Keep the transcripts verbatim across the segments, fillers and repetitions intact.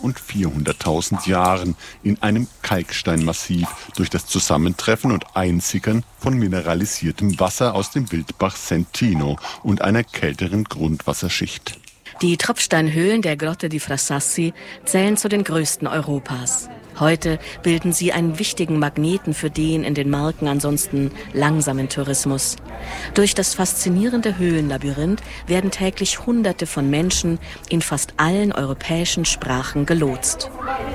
und vierhunderttausend Jahren in einem Kalksteinmassiv durch das Zusammentreffen und Einsickern von mineralisiertem Wasser aus dem Wildbach Sentino und einer kälteren Grundwasserschicht. Die Tropfsteinhöhlen der Grotte di Frassassi zählen zu den größten Europas. Heute bilden sie einen wichtigen Magneten für den in den Marken ansonsten langsamen Tourismus. Durch das faszinierende Höhlenlabyrinth werden täglich Hunderte von Menschen in fast allen europäischen Sprachen gelotst.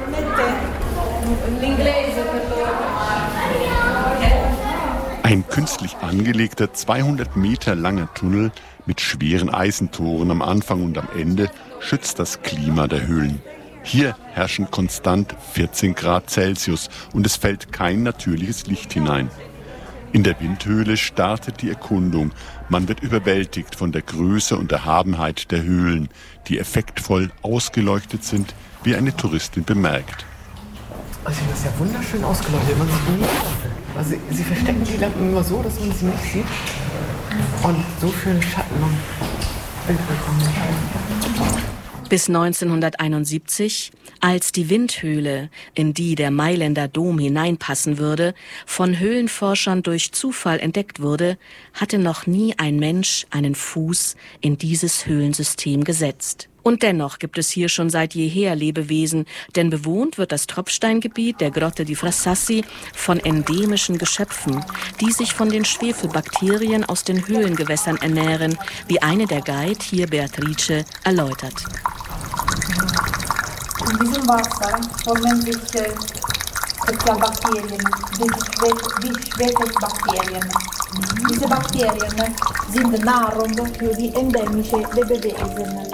Ein künstlich angelegter, zweihundert Meter langer Tunnel mit schweren Eisentoren am Anfang und am Ende schützt das Klima der Höhlen. Hier herrschen konstant vierzehn Grad Celsius und es fällt kein natürliches Licht hinein. In der Windhöhle startet die Erkundung. Man wird überwältigt von der Größe und Erhabenheit der Höhlen, die effektvoll ausgeleuchtet sind, wie eine Touristin bemerkt. Also das ist ja wunderschön ausgeleuchtet. Man sieht nie. Also sie verstecken die Lampen immer so, dass man sie nicht sieht. Und so schöne Schatten und Bildwirkung. Bis neunzehnhunderteinundsiebzig, als die Windhöhle, in die der Mailänder Dom hineinpassen würde, von Höhlenforschern durch Zufall entdeckt wurde, hatte noch nie ein Mensch einen Fuß in dieses Höhlensystem gesetzt. Und dennoch gibt es hier schon seit jeher Lebewesen, denn bewohnt wird das Tropfsteingebiet der Grotte di Frassassi von endemischen Geschöpfen, die sich von den Schwefelbakterien aus den Höhlengewässern ernähren, wie eine der Guide, hier Beatrice, erläutert. In diesem Wasser formen sich Spezialbakterien, die Schwefelbakterien. Diese Bakterien sind Nahrung für die endemischen Lebewesen.